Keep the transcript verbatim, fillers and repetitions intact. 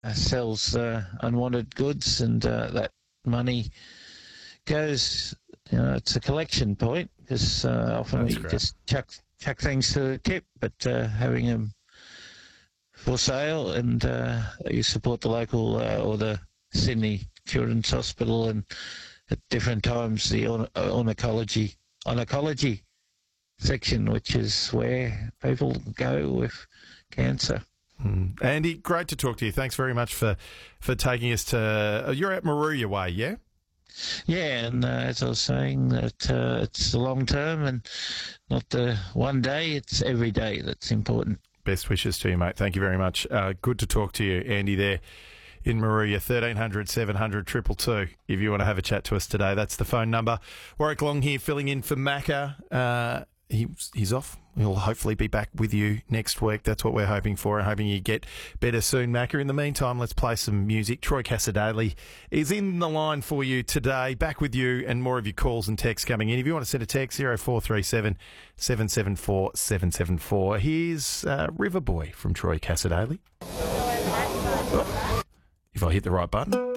uh, sells uh, unwanted goods, and uh, that money goes. You know, it's a collection point because uh, often That's we great. just chuck chuck things to the tip, but uh, having them for sale, and uh, you support the local uh, or the Sydney Children's Hospital, and at different times the on- oncology oncology section, which is where people go with cancer. Mm. Andy, great to talk to you. Thanks very much for, for taking us to... Uh, you're at Moruya Way, yeah? Yeah, and uh, as I was saying, that uh, it's the long term and not the one day, it's every day that's important. Best wishes to you, mate. Thank you very much. Uh, good to talk to you, Andy, there in Moruya. thirteen hundred, seven hundred, two two two if you want to have a chat to us today. That's the phone number. Warwick Long here filling in for Macca. Uh, he, he's off. He'll hopefully be back with you next week. That's what we're hoping for. I'm hoping you get better soon, Macca. In the meantime, let's play some music. Troy Cassar-Daley is in the line for you today. Back with you and more of your calls and texts coming in. If you want to send a text, zero four three seven, seven seven four, seven seven four. Here's uh, River Boy from Troy Cassar-Daley. Oh, if I hit the right button.